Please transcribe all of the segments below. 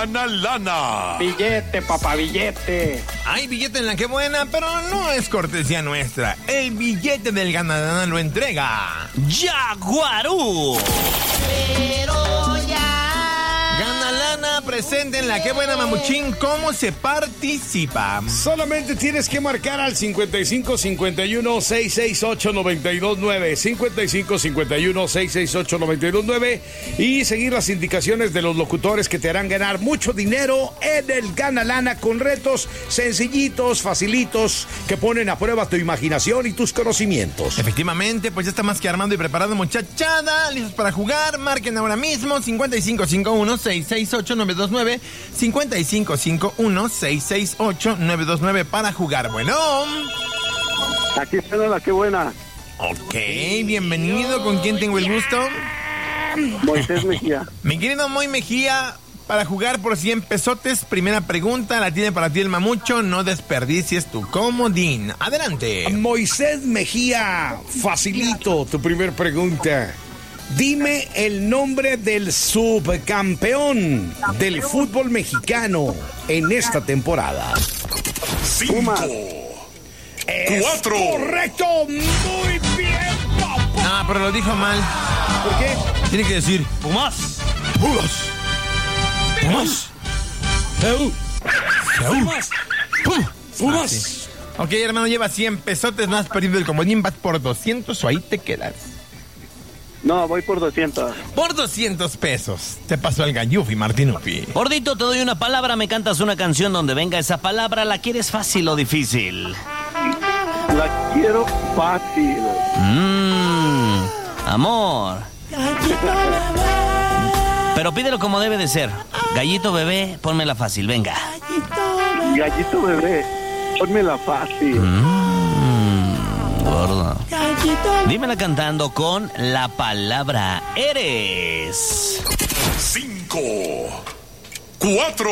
Gana Lana. Billete, papá, billete. Hay billete en la que buena, pero no es cortesía nuestra. El billete del Gana Lana lo entrega Yaguarú. Pero ya. Gana Lana presente en la que buena, Mamuchín. ¿Cómo se participa? Solamente tienes que marcar al 55 51 668 929, 55 51 668 929 y seguir las indicaciones de los locutores que te harán ganar mucho dinero en el Gana Lana con retos sencillitos, facilitos, que ponen a prueba tu imaginación y tus conocimientos. Efectivamente, pues ya está más que armado y preparado, muchachada. Listos para jugar. Marquen ahora mismo 5551 668 929, 5551 668 929 para jugar. Bueno. Aquí suena la que buena. Ok, bienvenido. ¿Con quién tengo el gusto? Moisés Mejía. Mi querido Moy Mejía, para jugar por 100 pesotes, primera pregunta, la tiene para ti el Mamucho. No desperdicies tu comodín. Adelante. Moisés Mejía, facilito tu primer pregunta. Dime el nombre del subcampeón del fútbol mexicano en esta temporada. 5, 4. Correcto, muy bien, papá. Ah, pero lo dijo mal. ¿Por qué? Tiene que decir Pumas. Pumas. Pumas. Pumas. Pumas. Sí. Ok, hermano, lleva 100 pesotes, no has perdido el comodín, vas por 200 o ahí te quedas. No, voy por 200. Por 200 pesos. Te pasó el Gallufi, Martinupi. Gordito, te doy una palabra, me cantas una canción donde venga esa palabra. ¿La quieres fácil o difícil? La quiero fácil. Amor. Pero pídelo como debe de ser. Gallito bebé, pónmela fácil, venga. Gallito bebé, pónmela fácil. Gordo. Dímela cantando con la palabra eres. 5, 4,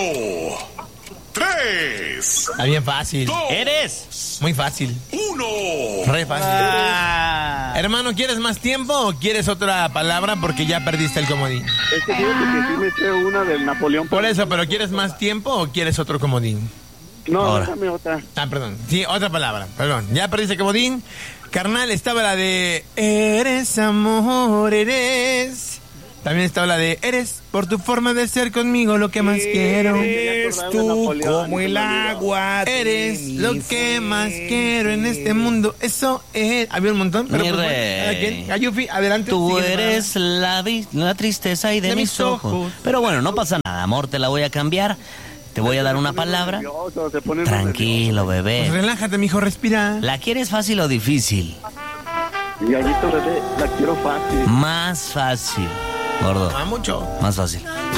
3. Está bien fácil. 2, Eres. Muy fácil. 1. Re fácil. Hermano, ¿quieres más tiempo o quieres otra palabra? Porque ya perdiste el comodín. Es que fíjate que sí me eché una del Napoleón. Por eso, ¿pero quieres más tiempo o quieres otro comodín? No, Ahora. déjame otra. Ah, perdón. Sí, otra palabra. Perdón. Ya perdiste el comodín. Carnal, estaba la de eres amor, eres. También estaba la de eres por tu forma de ser conmigo lo que más quiero. Eres tú como el agua. Eres lo que más quiero en este mundo. Eso es. Había un montón. Pero Mi pues, rey. bueno, Gayufi, adelante. Tú Sigue, eres la tristeza y de mis ojos. Pero bueno, no pasa nada, amor, te la voy a cambiar. Te voy a dar una palabra. Tranquilo, bebé. Pues relájate, mijo, respira. ¿La quieres fácil o difícil? Gallito bebé, la quiero fácil. Más fácil, gordo. Ah, mucho. Más fácil.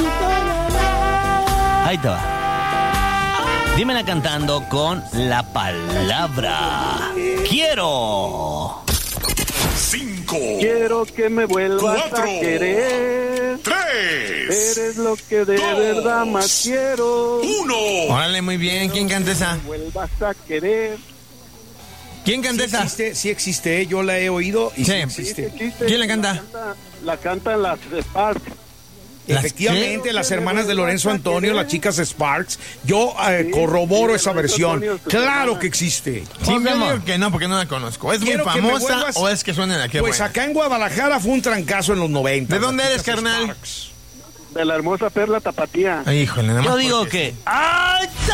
Ahí te va. Dímela cantando con la palabra quiero. 5, Quiero que me vuelvas 4, a querer. 3. Eres lo que de verdad más quiero. 1. Órale, muy bien. ¿Quién canta esa? Vuelvas a querer. ¿Quién canta esa? Sí existe, yo la he oído y sí Sí. existe. ¿Quién la canta? La cantan las Sparks. Efectivamente, las hermanas de Lorenzo Antonio, las chicas Sparks. Yo corroboro esa versión. Claro que existe. Sí, me digo que no, porque no la conozco. ¿Es Quiero muy que me famosa vuelvas- o es que suena en la que Pues buena? acá en Guadalajara fue un trancazo en los 90. ¿De dónde las eres, chicas carnal? Sparks. De la hermosa Perla Tapatía. Ay, híjole, nada más. Yo digo porque que... sí. ¡Ay, sí!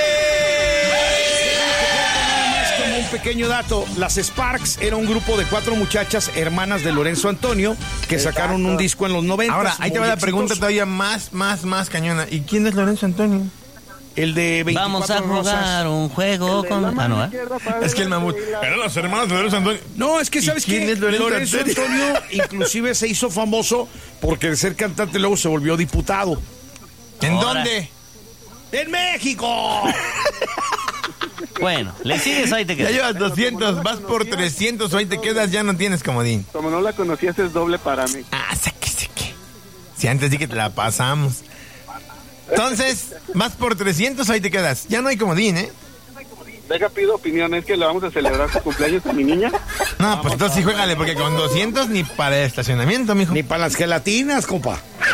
Como un pequeño dato, las Sparks era un grupo de 4 muchachas hermanas de Lorenzo Antonio que sacaron un disco en los 90. Ahora, ahí te va la pregunta todavía más cañona. ¿Y quién es Lorenzo Antonio? El de 24 Vamos a rosas. jugar un juego con... Ah, no, ¿eh? Es que el mamut. Eran las hermanas de Lorenzo Antonio. No, es que ¿sabes quién qué? es Lorenzo Antonio inclusive se hizo famoso porque de ser cantante luego se volvió diputado. ¿En Ahora. dónde? ¡En México! Bueno, le sigues, ahí te Ya quedas. llevas 200, vas por 300 o ahí te quedas, ya no tienes comodín. Como no la conocías, es doble para mí. Ah, saque. Si antes sí que te la pasamos. Entonces, vas por 300 o ahí te quedas. Ya no hay comodín, ¿eh? Deja, pido opinión, es que le vamos a celebrar su cumpleaños a mi niña. No, pues entonces sí juégale, porque con 200 ni para el estacionamiento, mijo. Ni para las gelatinas, compa.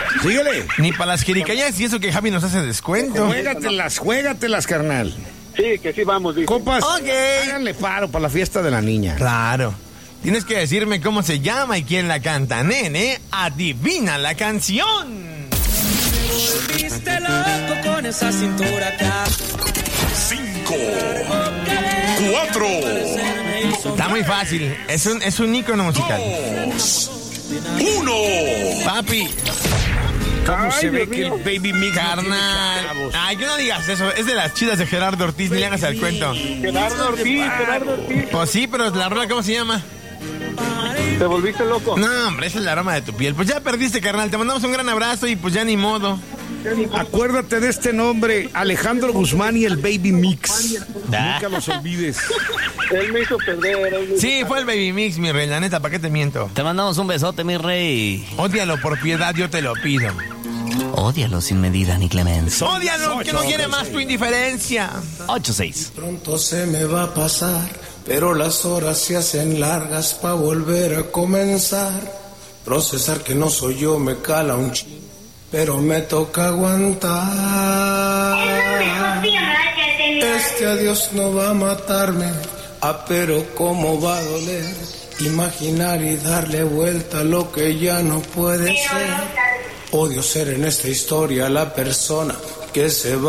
Síguele. Ni para las jericayas y eso que Javi nos hace descuento. Juégatelas, carnal. Sí, que sí vamos, dice. Compas, Ok. háganle paro para la fiesta de la niña. Claro. Tienes que decirme cómo se llama y quién la canta, nene. Adivina la canción. Viste loco con esa cintura acá. 5, 4, Está muy fácil. Es un ícono musical. 2, 1. Papi, ¿Cómo se ve Dios que el mío. Baby Mix no tiene carnal. clavos? Ay, que no digas eso. Es de las chidas de Gerardo Ortiz. Ni le hagas el cuento. Gerardo Ortiz. Pues sí, pero la rola, ¿cómo se llama? Te volviste loco. No, hombre, esa es el aroma de tu piel. Pues ya perdiste, carnal. Te mandamos un gran abrazo y pues ya ni modo. Acuérdate de este nombre, Alejandro Guzmán y el Baby Mix. Ah. Nunca los olvides. Él me hizo perder. Sí, fue el Baby Mix, mi rey. La neta, ¿para qué te miento? Te mandamos un besote, mi rey. Ódialo por piedad, yo te lo pido. Ódialo sin medida ni clemencia. Ódialo, que no quiere más tu indiferencia. 8-6. Pronto se me va a pasar, pero las horas se hacen largas para volver a comenzar. Procesar que no soy yo me cala un chingo, pero me toca aguantar. Este adiós no va a matarme, pero cómo va a doler. Imaginar y darle vuelta a lo que ya no puede ser. Odio ser en esta historia la persona que se va.